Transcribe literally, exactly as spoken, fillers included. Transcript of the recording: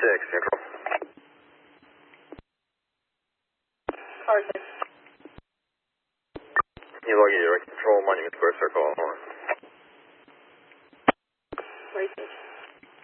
six, Central. Car six. You log in direct control, Monument Square Circle, Illinois.